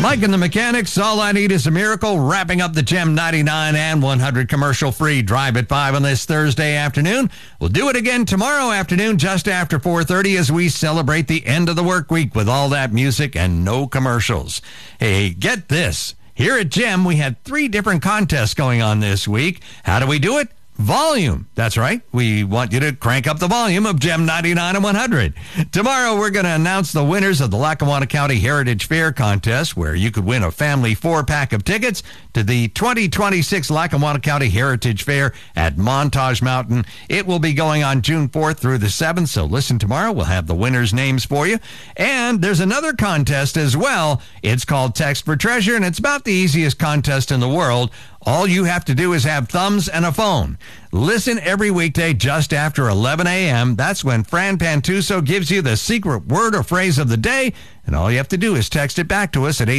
Mike and the Mechanics, All I Need is a Miracle, wrapping up the Gem 99 and 100 commercial-free Drive at 5 on this Thursday afternoon. We'll do it again tomorrow afternoon just after 4:30 as we celebrate the end of the work week with all that music and no commercials. Hey, get this. Here at Gem, we had 3 different contests going on this week. How do we do it? Volume. That's right. We want you to crank up the volume of Gem 99 and 100. Tomorrow, we're going to announce the winners of the Lackawanna County Heritage Fair contest, where you could win a family 4-pack of tickets to the 2026 Lackawanna County Heritage Fair at Montage Mountain. It will be going on June 4th through the 7th, so listen tomorrow. We'll have the winners' names for you. And there's another contest as well. It's called Text for Treasure, and it's about the easiest contest in the world. All you have to do is have thumbs and a phone. Listen every weekday just after 11 a.m. That's when Fran Pantuso gives you the secret word or phrase of the day, and all you have to do is text it back to us at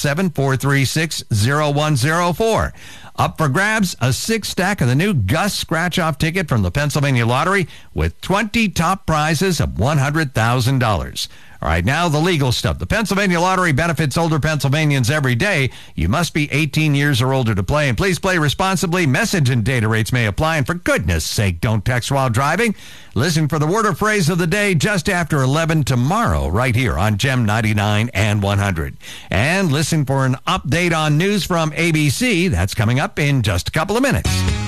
877-436-0104. Up for grabs, a 6-stack of the new Gus scratch-off ticket from the Pennsylvania Lottery with 20 top prizes of $100,000. All right, now the legal stuff. The Pennsylvania Lottery benefits older Pennsylvanians every day. You must be 18 years or older to play, and please play responsibly. Message and data rates may apply, and for goodness sake, don't text while driving. Listen for the word or phrase of the day just after 11 tomorrow right here on Gem 99 and 100. And listen for an update on news from ABC. That's coming up in just a couple of minutes.